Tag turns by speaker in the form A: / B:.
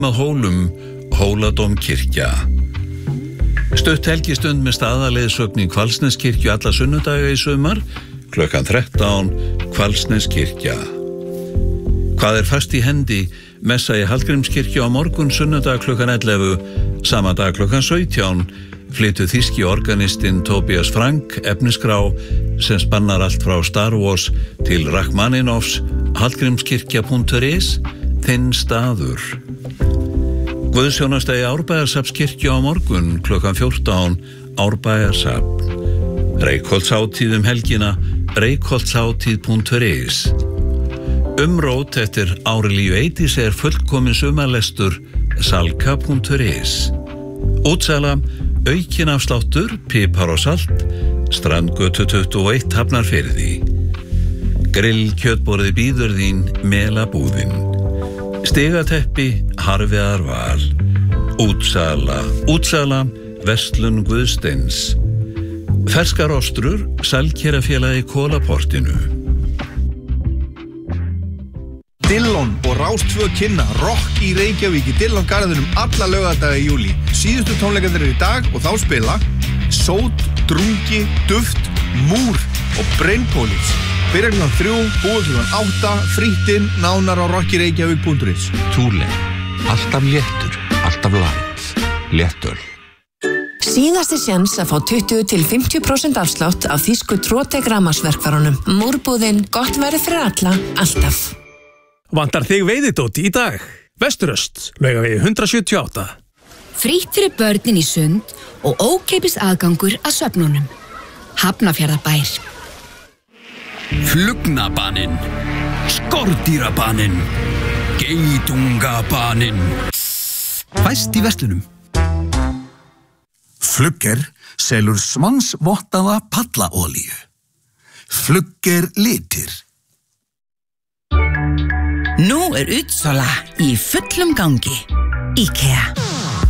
A: Með Hólum, Hóladómkirkja. Stutt helgistund með staðaleiðsögn í Hvalsneskirkju alla sunnudaga í sumar, klukkan 13, Hvalsneskirkja. Hvað fast í hendi? Messa í Hallgrímskirkju á morgun sunnudag klukkan 11, sama dag klukkan 17, flytur þýski organistinn Tobias Frank efnisgrá sem spannar allt frá Star Wars til Rachmaninoffs, hallgrímskirkja.is, þinn staður. Guðsþjónusta í Árbæjarsafnskirkju á morgun klukkan 14, Árbæjarsafn. Reykholtshátíð helgina, reykholtshátíð.is. Umrót eftir Árelíu Eydís fullkomin sumarlestur, salka.is. Útsala, aukinafsláttur, pipar og salt, Strandgötu 21 Hafnarfirði. Grill kjötborði bíður þín, Melabúðin. Stigateppi, Harfiðar Val. Útsala, Verslun Guðsteins. Ferskar ostrur, Sælkerafélagi Kólaportinu.
B: Dillon og Rás 2 kynna Rock í Reykjavík í Dillon garðinum alla laugardaga í júlí. Síðustu tónleikarnir í dag og þá spila Sót, Drungi, Duft, Múr og Brainpolice. Byrjar klukkan 3, búið klukkan 8, fríttinn, nánar á rockireykjavík.is.
C: Thule, alltaf léttur, alltaf light, léttöl.
D: Síðasti séns að fá 20–50% afslátt af þýsku Trotec rafmagnsverkfærunum. Múrbúðin, gott verið fyrir alla, alltaf.
E: Vantar þig veiðidót í dag? Vesturöst, Laugavegi 178.
F: Frítt fyrir börnin í sund og ókeypis aðgangur að svefnunum. Hafnarfjarðarbær.
G: Flugnabaninn, skordýrabaninn, geitungabaninn. Fæst í verslunum.
H: Flugger selur svansvottaða pallaolíu. Flugger litir.
I: Nú Útsala í fullum gangi. IKEA.